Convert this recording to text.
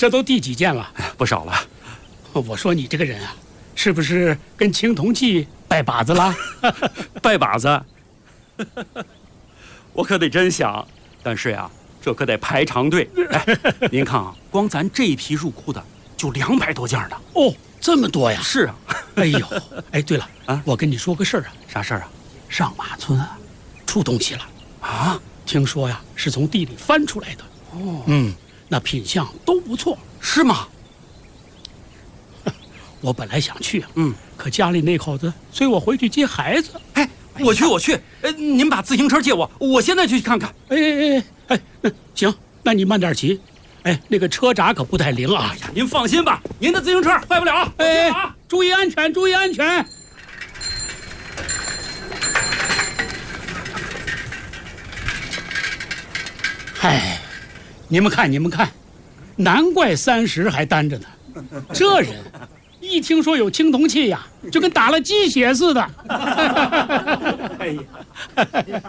这都第几件了？ 不少了。 我说你这个人啊，是不是跟青铜器拜把子了？ 拜把子？我可得真想，但是呀，这可得排长队。哎，您看啊，光咱这一批入库的就200多件呢。 哦，这么多呀？ 是啊。 哎呦，哎，对了啊，我跟你说个事儿啊。 啥事儿啊？ 上马村啊，出东西了啊！ 听说呀，是从地里翻出来的。 哦， 那品相都不错。 是吗？ 我本来想去，可家里那口子催我回去接孩子。 哎，我去。您把自行车借我，我现在去看看。 哎，行，那你慢点骑。哎，那个车闸可不太灵啊。 哎呀，您放心吧，您的自行车坏不了。 哎，注意安全，注意安全。嗨，你们看，难怪30还单着呢。这人一听说有青铜器呀，就跟打了鸡血似的。哎呀，